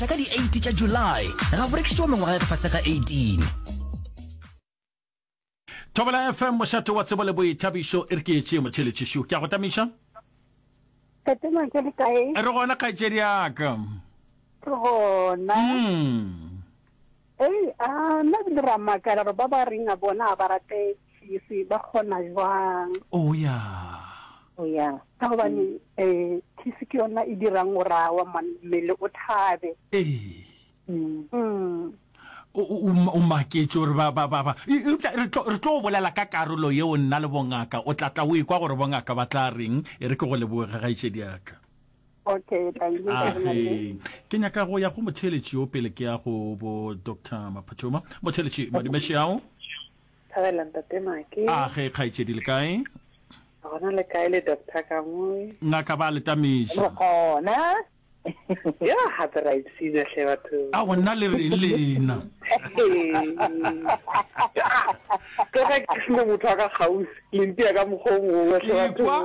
ka di 8 tša July ga borekišwa mengwaga ya ka fase ga 18. Thobela FM mošate wa tsebo le boithabišo e re ke etše motšheletšišo ke a go tamiša re gona kgaetšedi yaka gona nna ke ra makala ba ba reng a bona ba rate tšhisi ba kgona jwang ya ka gobane tšhisi ke yona e dirang gore wa mmele o thabe o maketse gore re tlo bolela ka karolo yeo nna le bongaka o tlatla o ekwa gore bongaka ba tla reng e re ke go leboga gaetšedi yaka ke nyaka go ya go motšheletši yo pele ke ya go bo Dr. Maphathuma motšheletši madimeši ao ge kgaetšedi le kae gona le kae le doctor ka moe ngaka ba le tamiša gona ya hape ra itsile hle batho a wona le lena ke ga ke se motho ka gausi le ntse ka mogongwe hle batho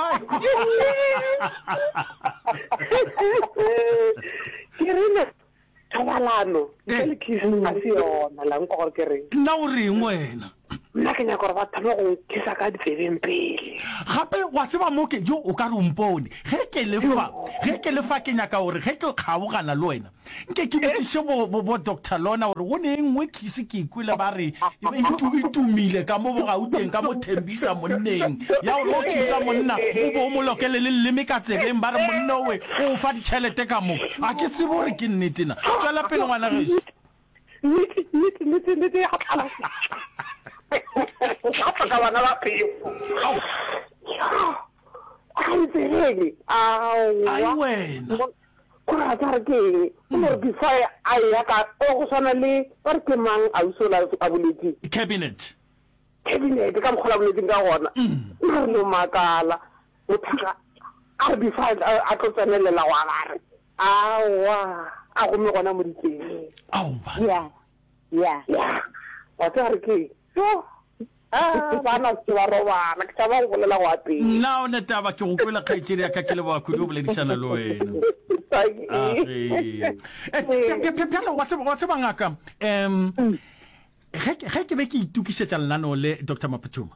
ke rene tabalano ke kisi a se yona la nko gore ke reng nna o reng wena nna ke nyaka gore ba thaba go kisa ka ditsebeng pele gape wa tseba mo ke yo o ka re umpone ge ke lefa ke nyaka gore ge ke kgaogana le wena nke ke botsiše bo Dr. Lona gore go ne engwe kisi ke ikwile ba re e tumile ka mo bogauteng ka mo thembisa monneng ya gore o kisa monna o bo o mo lokele le leleme ka tsebeng ba re monna owe o fa ditšhelete ka moka a ke tsebe gore ke nnetena tswela pele ngwana geso nnete ya tlala ka bana ba phefo ai wena ko ra tsara ke mo di fa ai ya ka o go swana le re ke mang a usola a boledi cabinet ka mo khola boledi ka gona re lo makala o thaka a di fa a tlo tsenelela wa gare a go me gona mo ditseng ya wa tsara ke bana ke ba robana ke taba go lela go apeng nna o ne taba ke go kwela kgaetšedi ya ka ke le ba khudi o boledišana le wena pjalo wa tseba ngaka ge ke be ke itukišetša lenaneo le Dr. Maphathuma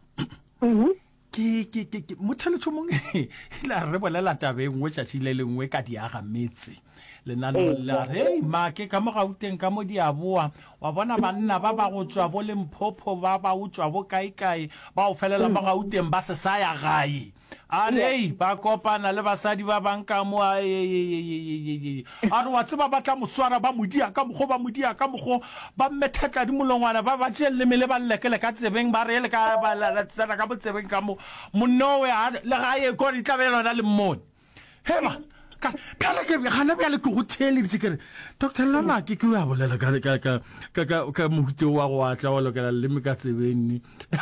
ke mothaletšo mongwe la re bolela tabe nngwe tšatši le lengwe ka diaga metse lenaneo la re make ka mo gauteng ka mo diaboa wa bona banna ba ba go tswa bo Limpopo ba o tswa bo kae ba o felela mo gauteng ba se sa ya gae a re ba kopana le basadi ba banka mo a re wa tseba ba tla moswara ba modia ka mogo ba methetla di molongwana ba tšelle mele ba lekele ka tsebeng ba re le ka ba la tsena ka botsebeng ka mo monnowe le gae ko di tlabelona le mmone heba pjale ke gana bjale ke go theeleditse kere Dr. Lona ke a bolela ka mohute wa go atla wa lokela leme ka tsebeng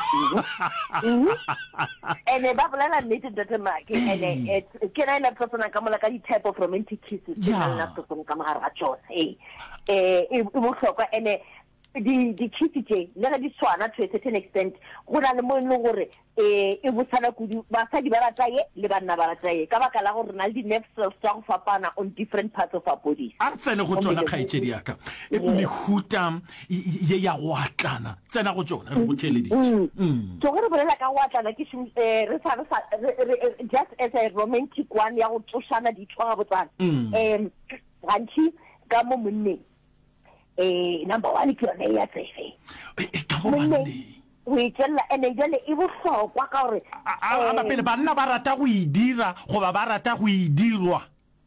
ene ba bolela nnete Dr. Maki ene ke na ile persona ka mola ka di-type of romantic kisses ke na persona ka mogare ga tsone e bohlokwa ene di-kisses tse le ga di swana to a certain extent go na le mo e leng gore e botsana kudu basadi ba rataye le banna ba rataye ka baka la gore na le di-nerve cells tsa go fapana on different parts of our bodies a tsene go tsona kgaetšedi yaka mehuta ye ya go atlana tsena go tsona re go theeleditše so gore bolela ka go atlana ke just as a romantic one ya go tsošana ditho ga botsana gantši ka mo monneng number one ke yone ya tsefe o itšelela ene jale e bohlokwa ka gore pele banna ba rata go e dira goba ba rata go e dirwa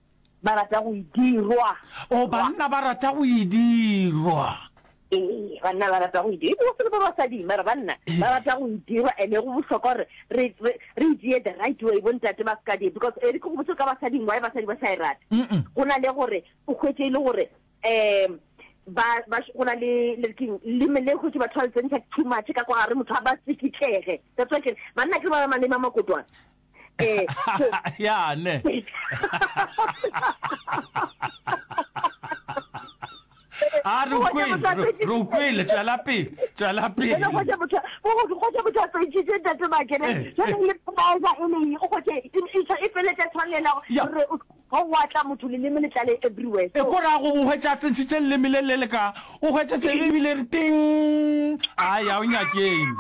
o banna ba rata go e dirwa banna ba rata go e dirwa se ba basadi mara banna ba rata go e dirwa ene go bohlokwa gore re die the right way bontate ba ska di because re go botsa ka basading why basadi ba sa e rata go na le gore o khwetse ile gore ba go na le le go ba tshwara tsentse too much ka kwa re motho ba tsikitege that's why banna ke ba mane mama kotwana ya ne rukwile tswela pele go watla motho le leme le tlale everywhere e go ra go hwetša tsentšitše leleme le ka o hwetša tsebe ebile re ting ai a o nyakeng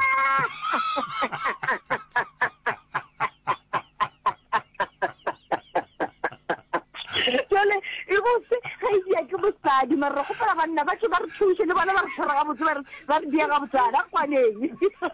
jole e botse ga e dia ke bosadi mara go fela banna ba tse ba re thuse le bona ba re tshwara ga botse ba re dia ga botsana kwaneng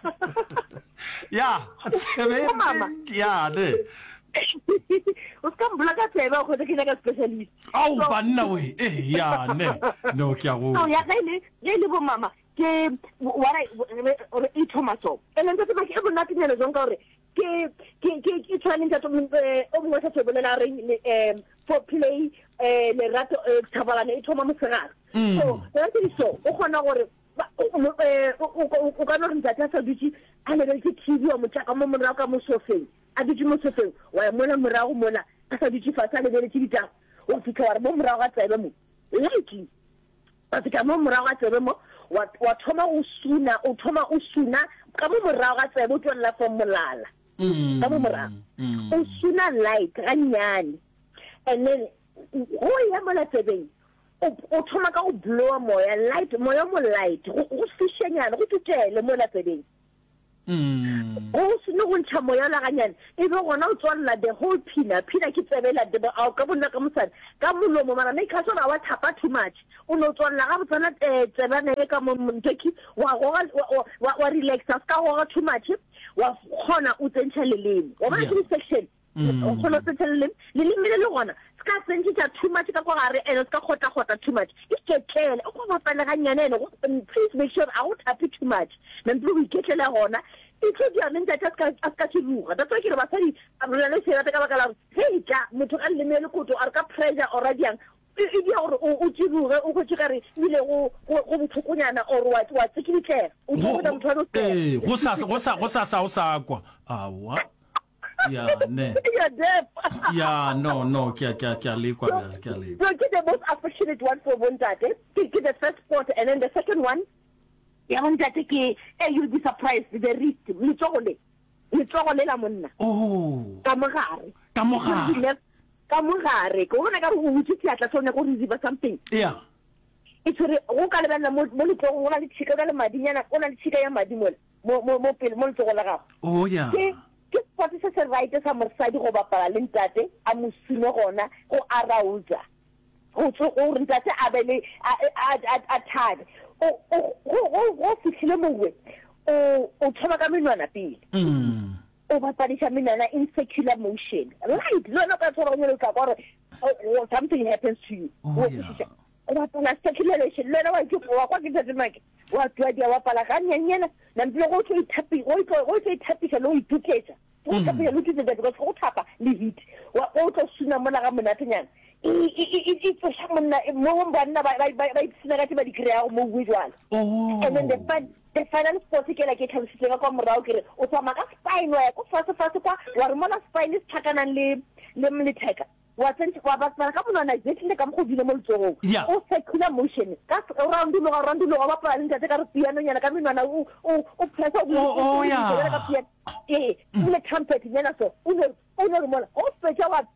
ya tsebe ya ne o ska mbula ka tsebe go ke ka specialist au banna we ya ne no ke a go no ya le bo mama ke wara e thomaso ene ntse ba ke bona tinelo jong ka gore ke tshwaneng tsa o mo sa tsebolela re for play le rato thabalana e thoma mosegare so so o kgona gore o ka no re ntse sa dutse a le ke TV o motaka mo morago ka mo sofeng a dutse mo sofeng wa mola morago mola a sa dutse fa sa le le ditaba o fika wa mo morago a tsebe mo like a fika mo morago a tsebe mo wa thoma o suna ka mo morago a tsebe o tswela for molala ka mo morago o suna light ga nyane and then go ya mola tsebeng o thoma ka go blow moya moya mo light go fishanyana go tutele mola tsebeng o sino go ntsha moya la ganyane e be gona o tswalla the whole pina ke tsebela de ba ka bona ka mosadi ka molomo mara ne ka sona wa thapa too much o no tswalla ga botsana tsebana e ka mo nteki wa relax ka go too much wa khona o tsentsha leleme wa ba ke section o khona tsentsha leleme le gona ska sentse too much ka go gare ene ska khota too much ikekele o go bapala ganyane please make sure I won't happy too much ntle o ikekele gona itse dia nna ka tshirua da tswa ke re basadi a bona le sera ka baka la hey ja motho a le mele koto a ka pressure already yang e dia gore o tshirure o go tshikare ile go bothukunyana or wa tsikile o go motho go sa kwa awa ya ne ya no ke le kwa ke le so get the most affectionate one for one that get the first spot and then the second one ya mon tate ke you'll be surprised the wrist le tsogole la monna ka mogare ko bona ka go utse tla tsone go riziba something yeah it's go ka lebana mo le tsogong ona le tshika ka le madinyana ona le tshika ya madi mo pele mo tsogola ga yeah ke potse se right sa mosadi go bapala le ntate a mosime gona go arauza go ntate a bele a thade o fitlhile mongwe o thoma ka menwana pele o bapadisha menwana in circular motion right lona ka tsora go ka gore something happens to you o bapala circulation lona wa kwa ke tse make wa tswa dia bapala ka nyanyana na ntlo go tlo ithapisha lo ituketsa o thapisha lo ituketsa because go thapa le heat o tlo suna mona ga monatenyana it's a shaman mo banna ba tsina ka ba di krea mo usual and then the final spot ke la ke tlhabisitse ka kwa morao ke re o tsama ka spine wa go fase kwa wa re mona spine is tlhakanang le mletheka wa tsentse wa ba ka bona exactly ka mo go dile mo letsogong o circular motion ka round lo wa ba le ntse ka re piano nyana ka menwana o press o ka piano le trumpet nyana so o no mola o fetsa wa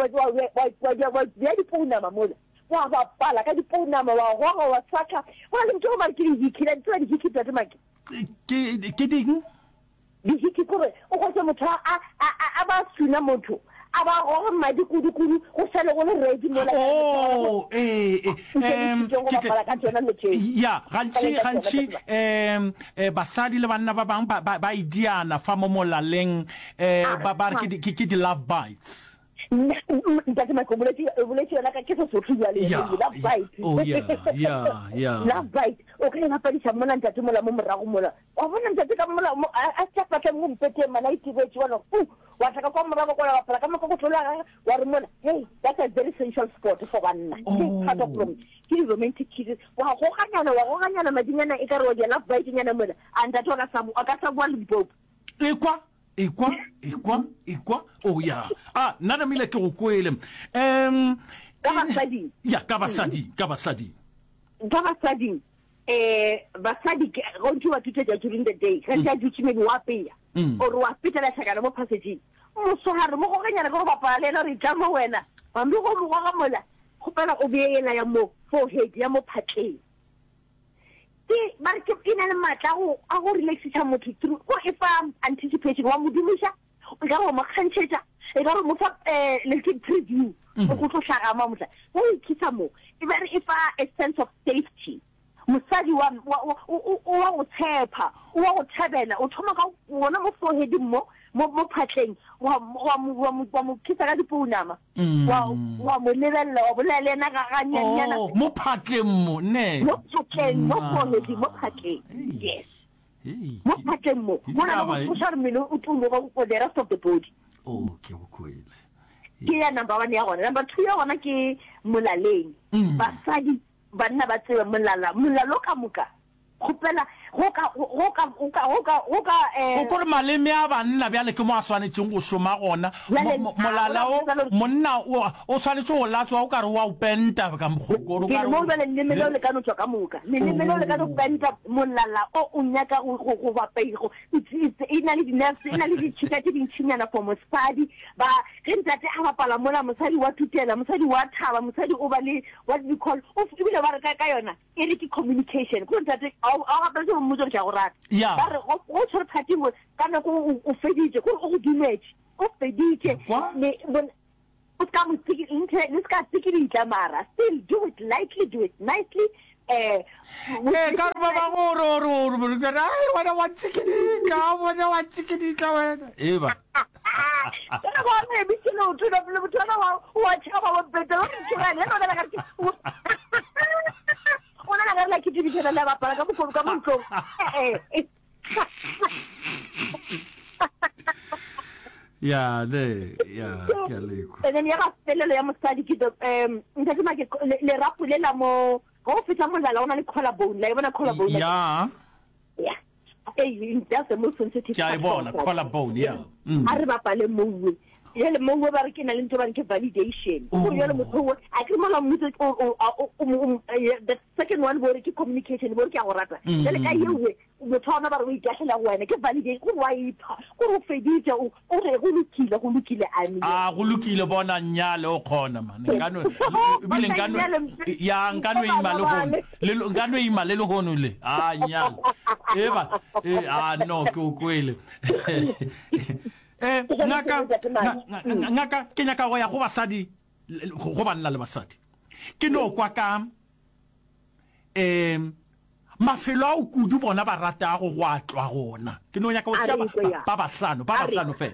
di puna mamola wa ba pala ka di puna ma wa saka wa le ntse ba ke di kila ntse di kila tsa maki ke ding di kile o go se motho a ba suna motho aba go madi kudu go sele go le ready mola ya gantsi basadi le banna ba bang ba idiana fa mo molaleng ba re ke di love bites ntate ma community la ka ke so tshwya le love bite love bite o ka na padisa mona ntate mola mo morago mola wa bona ntate ka mola a tsa pa ke mo mpete mana itibetse wona wa taka kwa morago kwa bapala ka mo go tlola wa re mola hey that's a very essential sport for banna part of them ke romantic kids wa go ganyana madinyana e ka re wa di love bite nyana mola anda tona sabu aka sabu le dipopo Ekwa oh yeah nana mile ke go kwele ka basadi basadi go ntwa tutse during the day ka tla dutse me wa peya or wa pitela shaka mo passage mo so hare mo go ganyana go bapala le re tla mo wena mambe go mo ga mola go pela o beela ya mo forehead ya mo phatleng ke ba ke ina le matla go a go relaxa motho through go if anticipation wa modumisha o ga go mo khantsheta e ga mo fa little preview go go hlaga mamotla go ikisa mo e be re if a sense of safety musadi wa go tshepa wa go thabela o thoma ka wona mo forehead mo phatleng wa mo kisa ka dipounama wa mo lebella wa bolele na ga nyanyana mo phatleng mo ne mo phatleng mo forehead mo phatleng yes mo phatleng mo mona go pushar mino o tulo go the rest of the body okay okay ke ya number 1 ya gona number 2 ya gona ke molaleng basadi banna ba tseba molalo ka muka khopela go gore maleme a banna bjale ke mo a swanetseng go šoma gona molalao monna o swanetse go latswa o kare wa o penta ka mogokoro mo bele lemelo le ka no tswa ka muka lemelo le ka no penta molala o nyaka go ba pego ina le dinerves ina le ditshika tse dintšinyana for mosadi ba ge ntate a bapala mola mosadi wa tutela mosadi wa thaba mosadi o ba le what we call o fibile ba re ka yona e re ke communication go ntate a ga tlo mo tsa go rata ba re go tshwara phati mo kana go o feditse go go dumetse o feditse ne o ka mo tiki internet ska tiki ditlamara still do it lightly do it nicely ka ba go ro ai wana wa tiki ka wena eba kana ba ne bitlo to na blo to na wa chaba wa beto tshwana ne no ka ki ona la gara ki tibi tena la para ka mo ka mo ya ke leko e ne ya ga pelelo ya mosadi ke ntate ma ke le rapulela mo go feta mo la ona le collarbone la bona collarbone ya that's the most sensitive ya bona collarbone ya a re bapale mo yele mo ba re ke na le ntse ba ke validation go yele motho a ke mola motho the second one bo re ke communication bo re ke a go rata le ka yewe motho ona ba re o itahlela go wena ke validation go wa ipha go re feditse o re go lokile ami go lokile bona nyale o khona man ngano bile ngano ya ngano ima le hono le nyale eba no ke o kwele ngaka ke nyaka go ya go basadi go banna le basadi ke no kwa ka mafelo a o kudu bona ba rata go atlwa gona ke no nyaka go tšea ba bahlano fela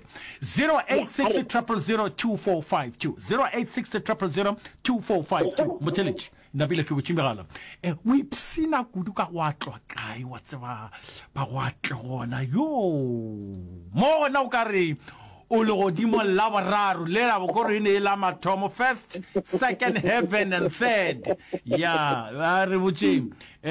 0860002452 0860002452 motheletši nabile ke botsimbegala o ipsina kudu ka go atlwa kae wa tseba ba go atle gona yo mo gona o ka re o le godimo la boraro le la bokore ne la mathomo first second heaven and third ya re botse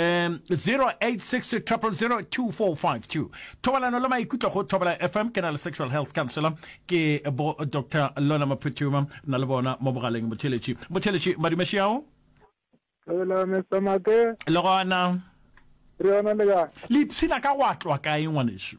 0860002452 tobalano le maikutlo go Thobela FM ke na le sexual health counselor ke bo Dr. Lona Maputuma na le bona mo bogaleng motheletši madimešhiao Hola, Mr. Make. Logana. Riona lega. Lipsina ka watlwa ka engwanesho.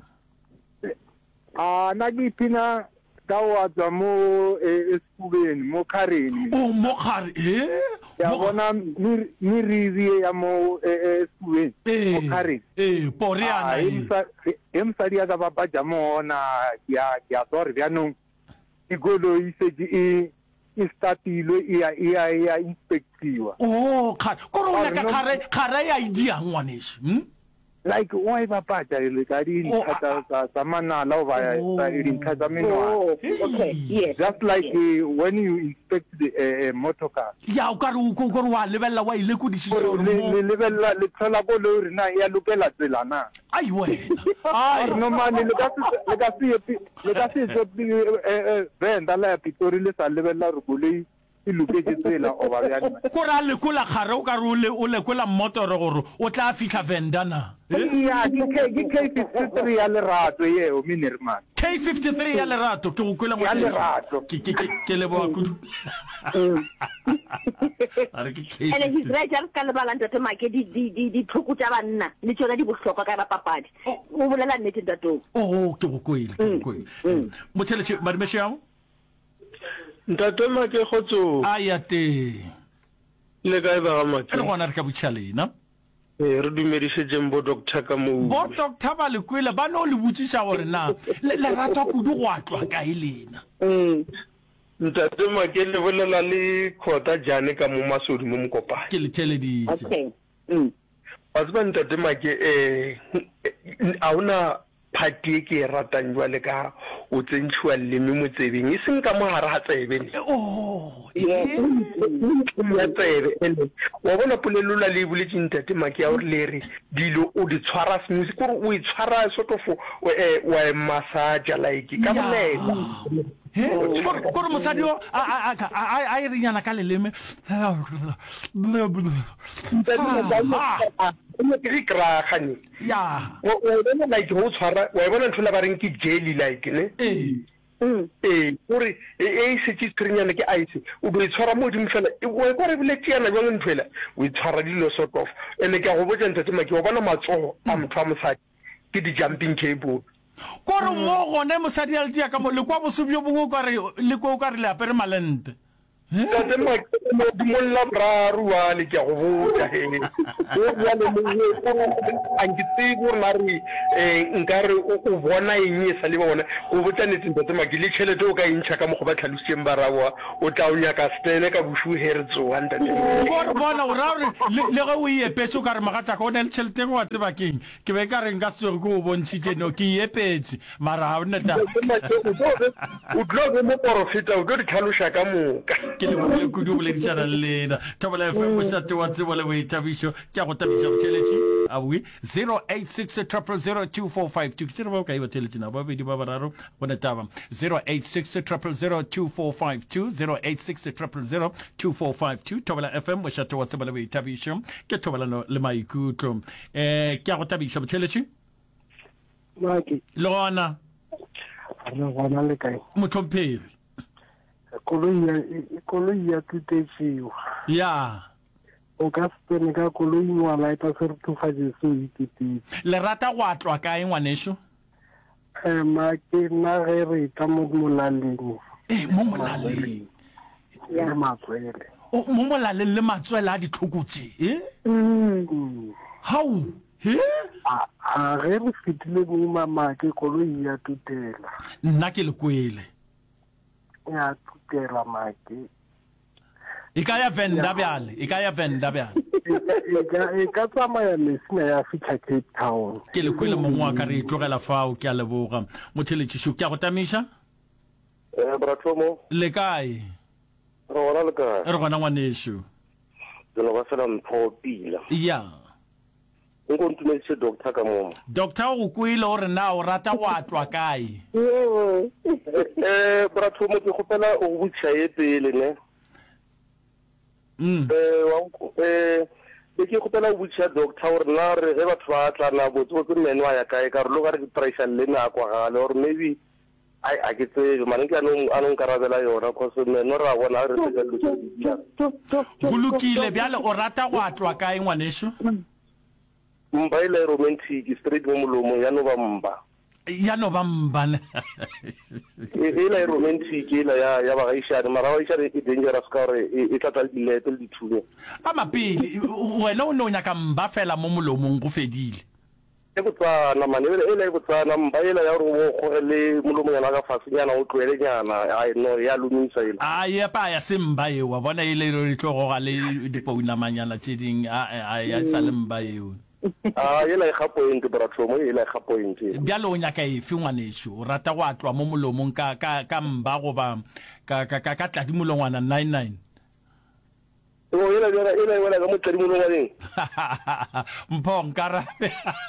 Na gipina ka watswa mo esibeni mo khareni. Mo khari ya bona ni rizi ya mo esibeni mo khareni. Poriana. Emsadi ya ka papa jamona ya dor bya no. Igolo iseji istatilo ia inspectiwa korona ka khare ya idea ngwaneso like why papa le ka di sa manala o ba ya di khaza menwa okay yes just like when you inspect the motor car ya o ka re wa lebella wa ile ku disisho le lebella le thola go le rena ya lokela tselana ai wena ai no mane le ka se venda la pitori le sa lebella re golei iluketse tsela o ba ya ko ra le kula khare o ka re o le kula motoro gore o tla fitla vendana ya ke K53 ya lerato ye o minerman K53 ya lerato ke go kula mo ya lerato ke le bo kudu are ke ene he's right ya ka le balanta te make di tlhoku tsa banna le tsona di bohlokwa ka papadi o bolela nnete ntato ke go koile motheletše madimešhiao ntate Make khotso a ya te le kae ba Make re gona re ka botšhalena re dumedisetseng bo doctor ka mo bo doctor ba le kwele ba no le botsisa gore na le rata kudu go atlwa ka elena ntate Make le bolela le khota jane ka mo masodi mo mokopane ke le theleditse Okay. wa tseba ntate Make a una party ke e ratang jwa le ka o tsentšhiwa leme mo tsebeng e seng ka mo gare ga tsebe ya tsebe ene wa bona polelola le boletse ntate Make ya gore le re dilo o di tshwara smooth kore o e tshwara sort of wa e massage like ka bolela kore mosadi o a e renyana ka leleme ke kragane ya wa bona like go tshwara wa bona nthola ba reng ke jelly like ne kore e se ke tsirinyana ke ice o do itshwara mo di mfela wa gore bile tiana jwa ntwela o itshwara dilo sort of ene ke go botsa ntate Make wa bona matsogo a motho a mosadi ke di jumping cable kore mo gone mosadi a le tia ka mo le kwa bosobjo bongwe o ka re le apere malente ntate Make mo dimolla braru wa le ke go botsa he o bua le mo a ngitse go na re nkare o bona eng e sa le bona o botsa nete ntate Make le tšhelete o ka intšha ka mo go ba tlhalositseng barawa o tla o nyaka stene ka bushu hertso wa ntate kore bona o ra gore le ge o iepetse o ka re magatšaka o ne le tšheleteng wa tsebakeng ke be ka reng ka tsere ke o bontšhitšeno ke iepetse mara ga o nneta o tlo go mo profita o tlo di tlhaloša ka moka ke le bole kudu boledišana le lena Thobela FM mošate wa tsebo le boitabišo ke a go tabiša botšheletši a bue 086 0002452 ke tsere ba o ka e botšheletšina babedi ba bararo go netaba 086 0002452 086 0002452 Thobela FM mošate wa tsebo le boitabišo ke thobalano le maikutlo ke a go tabiša botšheletši Make le gona re gona le kae motlhompheri koloi ya tutetšego ya o ka spene ka koloi ngwana e ka se re thufatse se o itetetse le rata go atlwa kae ngwanešo Make nna ge re tla mo molaleng mo molaleng ya matswele mo molaleng le matswele a ditlhokotse hao a ge re fetile mo Make koloi ya tutela nna ke le kwele ya tutela Make e ka ya venda bjale e ka tsamaya lesina ya fitlha Cape Town ke le kwele mongwe wa ka re e tlogela fao ke a leboga motheletšišo ke a go tamiša brathomo le kae re gona le kae re gona ngwanešo jalo ba fela mpho pila ya nko ntumedise doctor ka mo doctor o kwele o re na o rata go atlwa kae brathomo ke gopela o butša e pele ne ke gopela o butša doctor gore na re ge batho ba tlana botsebotse mmene wa ya kae ka re lo ka re depression le na kwa gale or maybe a ke tsebe mane ke anong karabela yona cause mmene re a bona re go lokile bjale o rata go atlwa kae ngwanešo mba ile romantic straight mo molomo ya no ba mba ya no ba mbane ile romantic ile ya ba gaishane mara wa ishane e dangerous ka re e tla tla dilete le dithunya a mapele wena o ne o nyaka mba fela mo molomong go fedile e botsana mane ile e botsana mba ile ya re mo go le molomo yana ka fasinyana o tlwele nyana ai no ya lumisa ile a ye pa ya semba e wa bona ile re tlogo ga le dipouna manyana tsheding a ya sa le mba eo yela e gapoint brathomo yela e gapoint bjalo o nyaka e fe ngwanešo o rata go atlwa mo molomong ka mba goba ka tladimolongwana 99 yela wela ka mo tladimolongwaneng mpho nkarabe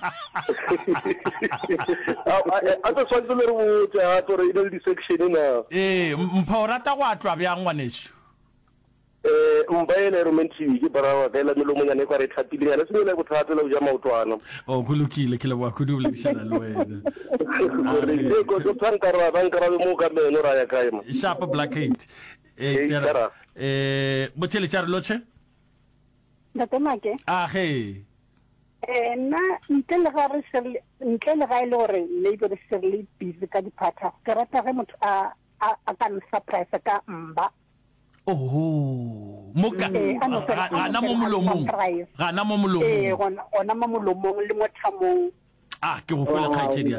a tlo swantse le re botse a tore ile le di-section na mpho o rata go atlwa bjang ngwanešo mba ele romantic ke bara ka ela melomonyana e kwa re tlhapile yana se ile go thatela go ja maotwana o go lokile ke le wa go dubla dishana le wena re go go tsankara mo ka meno ra ya kae ma sharp black hate botele tsa re loche ntate Make he nna ntle le ga ile gore maybe re se le busy ka diphata ke rata ge motho a ka surprise ka mba moka gana mo molomong gana mo molomong ona mo molomong le mo thamong ke go pela khaitšedi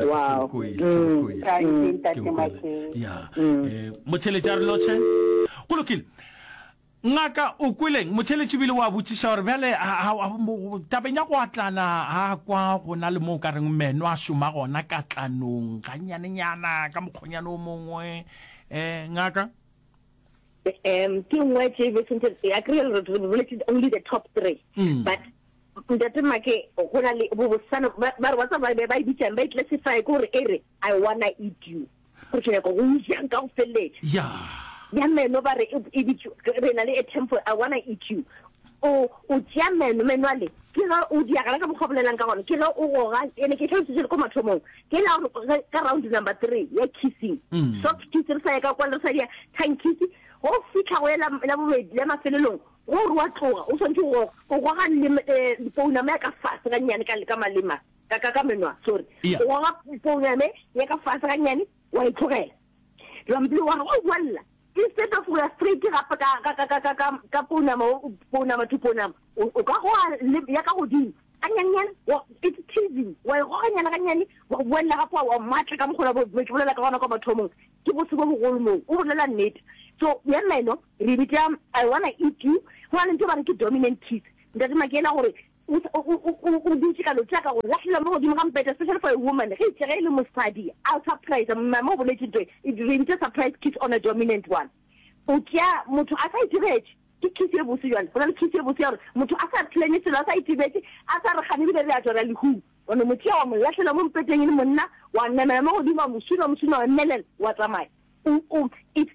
ya motheletša re lotshe go lokile ngaka o kweleng motheletši bile wa botsiša gore bjale tabeng ya go atlana ga kwa go na le mo o ka reng meno a šoma gona ka tlanong ganyanenyana ka mokgonyana o mongwe ngaka ke nngwe tse I agree related only the top 3 but ntate make go na le bobosana ba re ba ba bitsa ba classify gore ere I wanna eat you go tshe go uja ka o feletse ya meno ba re e bitse re na le a tempo I wanna eat you o tya meno ale ke la o dia ka mogoblelang ka gone ke la o goga ene ke tlhotse le ko mathomong ke la ka round number 3 ya kissing soft kiss re sa ka kwa re sa dia tongue kiss o fitla go la bobedi le mafelelong go rwa tloga o sentse go ga le phone me ka fast ga nyane ka malema ka menwa sorry go ga phone me ya ka fast ga nyane wa itlogela rambi wa go walla instead of we are straight ka phone ma tupona o ka go ya ka godimo anyanyana it's teasing wa go nyana ka nyane wa walla ga wa matla ka mogola bo bolela ka gona ka mathomong ke bo se bo go mo o bolela net so ya meno re bitsa I wanna eat you wa ntse ba re ke dominant kiss ndate makela gore o ditse ka lotsaka go lahlela mo godimo ga mpeta especially for a woman ge tsere le mosadi I'll surprise mama o boletse ntwe it really just surprise kiss on a dominant one o kya motho a sa itibetse ke kiss e botse jwana bona kiss e botse gore motho a sa plane selo a sa itibetse a sa re gane bile re a tsora le hu ona motho wa mo lahlela mo mpeteng le monna wa nna mo godimo musuna wa mmelela wa tsamaya if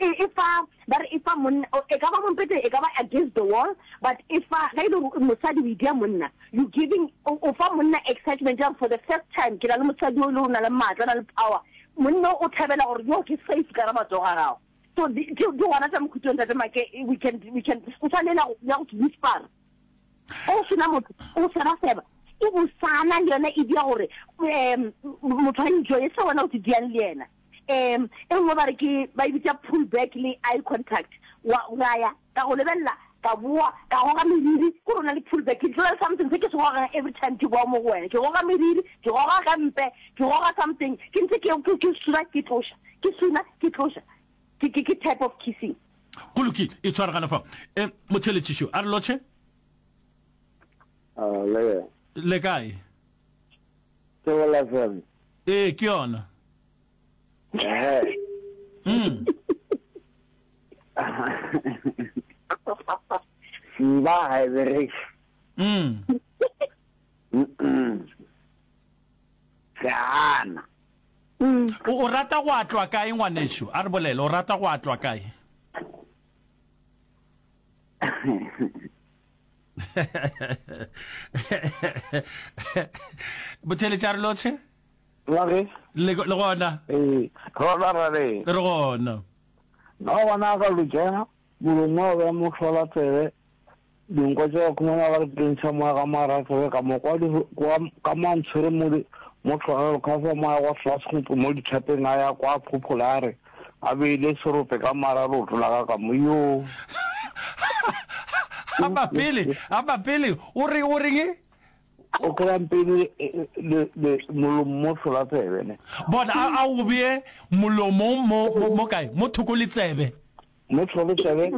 I'm against the wall, but if you giving excitement for the first time, power. So do we can whisper. Pull back eye contact wa ka go lebella ka bua ka go ga mediri go rona le pull back it's something se ke se go every time ke bua mo go wena ke go ga mediri ke go ga ka mpe ke go ga something ke ntse ke sura ke tlosha ke type of kissing go lokile e tshwara kana fa motheletšo a re lotshe le kae ke wala fam ke yona Simba Irish. Kana. O rata go atlwa kae ngwaneso a re bolela o rata go atlwa kae botele tsa re lotshe le gona re gona no wana ka lujana bulumo ba mo hlola tsebe dinko tse go mona ba re tsentsha mo ga mara tsebe ka mo ka mantshore mo tlhola ka fa ma go flas go mo di tshapeng a ya kwa populare a be le sorope ka mara ro tlola ka mo yo aba pele o reng o krampele le molomo hlola tsebe ne bona a o be molomo mo kae mo thokole tsebe mo tlhole tsebe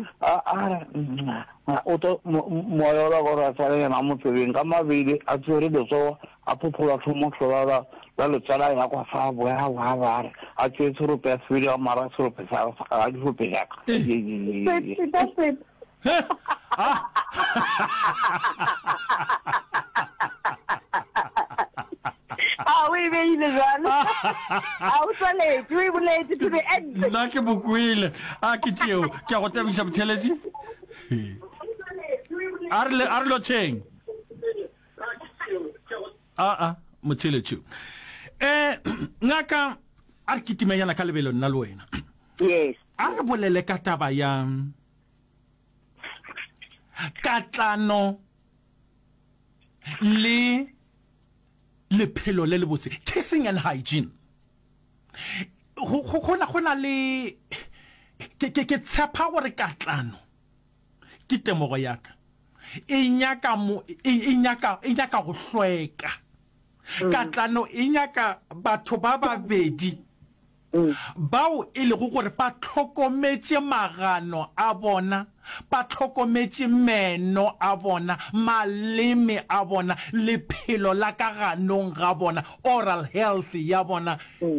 o to mo yola go ra tsale na mo tsebeng ka mabile a tsere le so a popola mo hlola la le tsala ya kwa fa bo ya wa ba a tsetse ro pe tswile a mara tsoro pe sa a di ho pe ya we made it one. I was so late. We were late to the end. Nake bukwile. Kitio, ke go tebisa botheletse. Arlo cheng. Motheletse. Ngaka arkitime yana ka lebelo nna le wena. Yes. A re bolele ka taba ya katlano le phelo le botse kissing and hygiene go na le ke tshepa gore katlano ke temogo yaka e nyaka go hlweka katlano e nyaka batho ba babedi bao e le go gore ba tlhokometse magano a bona ba tlhokometse meno a bona maleme a bona le phelo la ka ganong ga bona oral health ya bona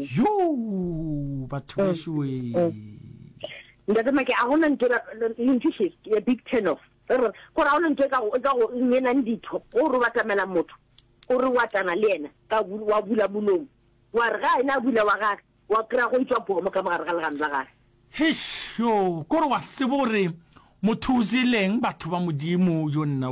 batho ba shwe Ndate a gona ntira lintshi a big turn off go ra ona ntse ka go ngena nditho o re batamela motho o re watana le ena ka wa bula bulong wa re ga ina bula wa ga wa kra go itwa bomo ka magare ga legano la gagwe hisho kore wa sebore motho uzileng batho ba modimo yo nna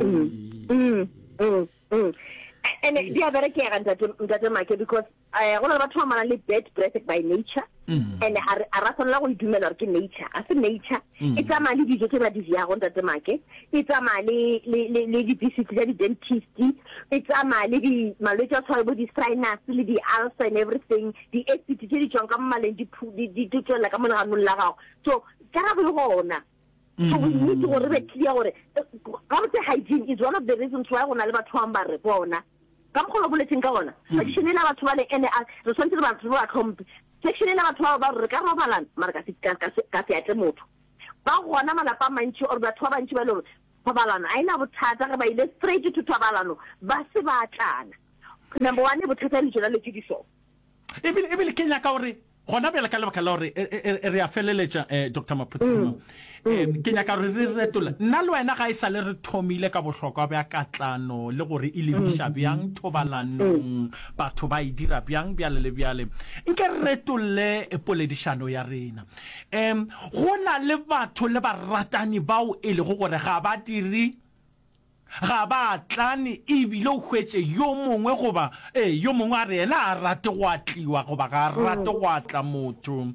and dia bereke ga ntate make because go na batho ba mana le bad breath by nature and a ratla go idumela ke nature a se nature e tsama le dijo tse ba di ja go ntate make e tsama le di visit tsa di dentist e tsama le di malwetse a tshware bo di sinus le di ulcer and everything di acid tse di tswang ka mmaleng di tswela ka monagano la gago so kana bo gona so we need to re clear gore hygiene is one of the reasons why gona le batho ba re bona ka mogolo boletseng ka bona additionally batho ba le ene re swantse ba batho ba tlhompe sectionally batho ba re ka robalana mara ka se ate motho ba gona malapa mantši or batho ba bantši ba le ba balana a ina bothata ga ba ile straight to thobalano ba se ba tlana number 1 bothata le jela le tšediso ebile ke nyaka gore gona bela ka lebaka la gore re a feleletša Dr. Maphuthuma ke nyaka re retola nna le wena ga e sa le re thomile ka bohlokwa bja katlano le gore e lebiša bjang thobalanong batho ba e dira bjang bjale le bjale nke re retole poledišano ya rena go na le batho le baratani bao e le go gore ga ba diri ga ba tlane ebile o hwetse yo mongwe goba yo mongwe a re ena a rate go atliwa goba ga rate go atla motho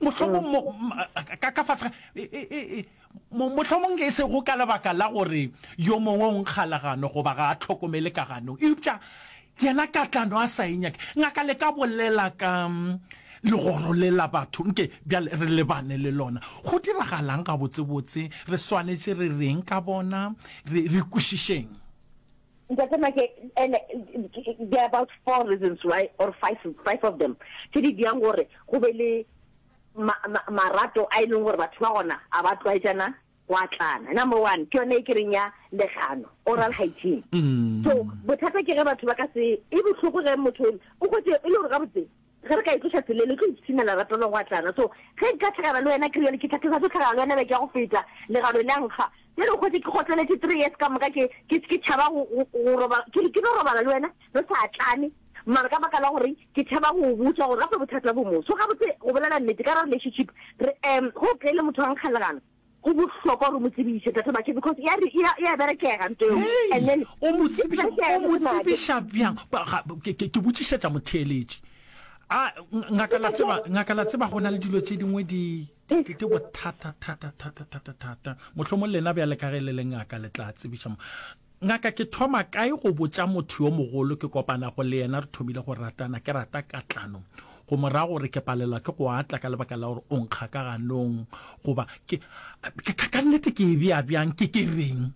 ka fatsa mohlomong ke se go ka lebaka la gore yo mongwe o nkgalagano goba ga a tlhokomele ka ganong eupša yena katlano a sa enyake ngaka le ka bolela ka le goro lela batho nke bjale re lebane le lona go diragalang ga botsebotse re swanetse re reng ka bona re kwešišeng Ntate make there are about 4 reasons why or 5 of them tse di diang gore go be le marato a ileng gore batho ba gona a ba tlwaetsana wa tlana number 1 ke yone e kereng ya legano oral hygiene so bothata ke ge batho ba ka se e botlhoko ge motho o go tse e le gore ga botse re ka itloša tselele ke itshina rato lo wa tlana so ge ka tlhagala le wena kriole ke tlhaka go tlhagala le wena be ke go feta le ga le nkga le go tse ke gotleletse 3 years ka moka ke tshaba go roba ke no robala le wena no sa tlane mara ka baka la gore ke tshaba go botsa gore ga bothata bo mo so ga botse go bolela nnete ka relationship go tlele motho wa nkgalagana go bohlokwa gore motsebishe tata ba because ya berekega ntwe and then o motsebisha bjang ke botšišetša motheeletši ngaka la tseba gona le dilo tše dingwe di bothata mohlomong lena bjale ka ge le ngaka le tla tsebiša ngaka ke thoma kae go botša motho yo mogolo ke kopana go le yena re thomile go ratana ke rata katlano go mora gore ke palela ke go atla ka lebaka la gore o nkga ka ganong goba ka nnete ke e bja bjang ke reng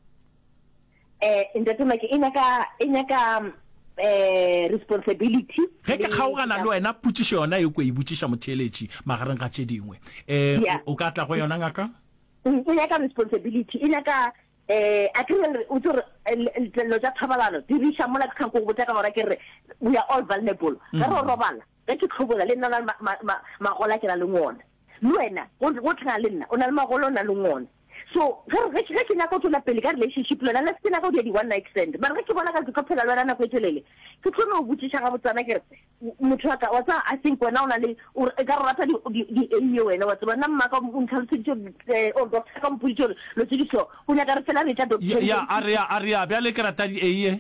ntate make e nyaka responsibility ge ke kgaogana le wena putšišo yona e ko e botšiša motheeletši magareng ga tše dingwe o ka tla go yona ngaka e nyaka responsibility e nyaka a kere o tsore lo tša thobalano di riša mola ke kganko go botsa ka gore ke re we are all vulnerable ka re robala ke tlhobola le nna magola ke na le ngwana le wena go tlhana le nna o na le magolo o na le ngwana so ge ke nyaka o tswela pele ka relationship lona le se nyaka o di one night stand but ge ke bona ka ke phela le wena nako e telele ke tlo no botšiša ga botsana ke re motho wa ka wa tsa I think wena o na le ka rata di eye wena wa tseba nna mmaka o ntlhalositše o doctor ka mpoditše lo tšediso o nyaka re fela re tša doctor ya aria bjale ke rata di eye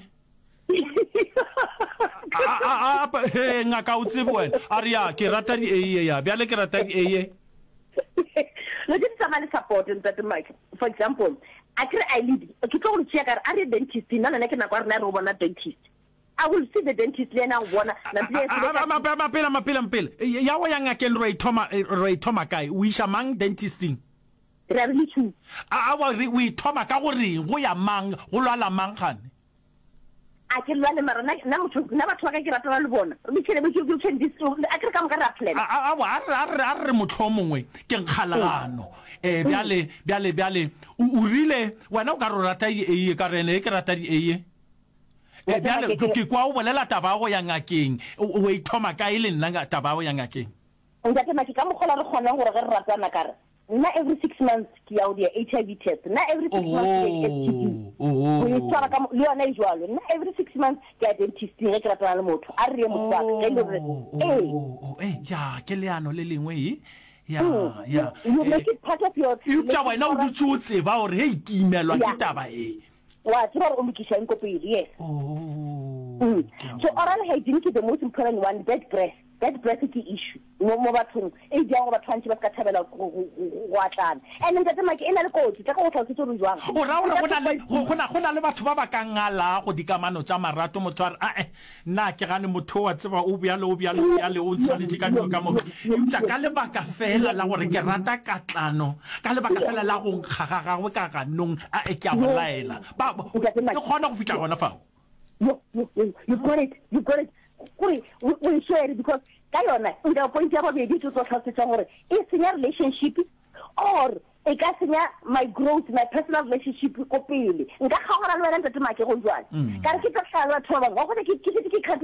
ngaka o tsebe wena aria ke rata di eye ya bjale ke rata di eye lo di tsama le support ntate Mike for example a kre I lead ke tlo go tšea ka re a re dentist nna lena ke nako a rena re o bona dentist I will see the dentist le na bona mapele ya go ya ngakeng re thoma kae o isha mang dentisting re really true we thoma ka gore go ya mang go lwala mang gane a ke lwa le mara na motho na batho ba ka ke ratana le bona le tshele be ke can this a ke ka mo ka ra plan a re motho mongwe ke nkgalagano bjale o rile wena o ka re rata di ka rene ke rata di bjale ke kwa o bolela taba go ya ngakeng o ithoma ka ile nna taba go ya ngakeng ntate maki ka mogolo re kgona gore ge re ratana kare nna every 6 months ke ya o dia HIV test na every 6 months ke STD o tsara ka le yona ijwalo na every 6 months ke dentist re ke ratana le motho a re mo tsa ke ya ke leano le lengwe ya you make it part of your you tla wena o ditsotse ba gore hey ke imelwa ke taba wa tsara o mokisha eng kopile yes so oral hygiene is the most important one. That breast is the issue mo bathong e dia go bathwantse ba ka thabela go atlana and ntate make ena le kotsi ka go tlhotse tso jwang o ra go na le batho ba ba ka ngala go dikamano tsa marato motho a nna ke gane motho wa tseba o bjale o tshwanetse ka ntlo ka mo empa ka le baka fela la gore ke rata katlano ka le baka fela la go nkgaga go ka ganong a ke a bolaela ba ke gona go fitla gona fa you got it we share it because ka yona nda point ya bobedi tso tlhasetsa gore e senya relationship or e ka senya my growth my personal relationship ko pele nka ga gona le wena ntate make go jwala ka re ke tla tlhala thoba go ke